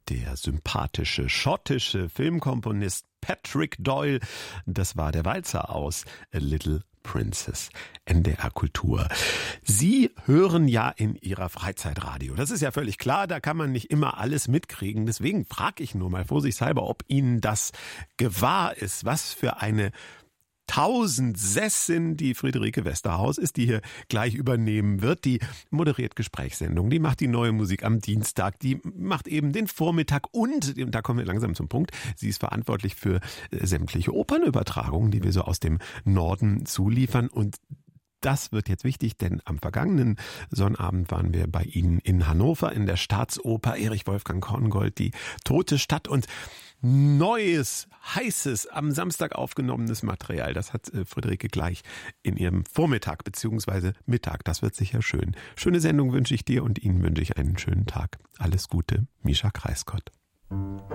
der sympathische schottische Filmkomponist Patrick Doyle. Das war der Walzer aus A Little Princess. NDR Kultur. Sie hören ja in Ihrer Freizeit Radio. Das ist ja völlig klar, da kann man nicht immer alles mitkriegen. Deswegen frage ich nur mal vorsichtshalber, ob Ihnen das gewahr ist, was für eine Tausendsessin die Friederike Westerhaus ist, die hier gleich übernehmen wird. Die moderiert Gesprächssendungen, die macht die neue Musik am Dienstag, die macht eben den Vormittag und da kommen wir langsam zum Punkt, sie ist verantwortlich für sämtliche Opernübertragungen, die wir so aus dem Norden zuliefern. Und das wird jetzt wichtig, denn am vergangenen Sonnabend waren wir bei Ihnen in Hannover in der Staatsoper Erich Wolfgang Korngold, die Tote Stadt, und neues, heißes, am Samstag aufgenommenes Material. Das hat Friederike gleich in ihrem Vormittag bzw. Mittag. Das wird sicher schön. Schöne Sendung wünsche ich dir und Ihnen wünsche ich einen schönen Tag. Alles Gute, Mischa Kreisgott.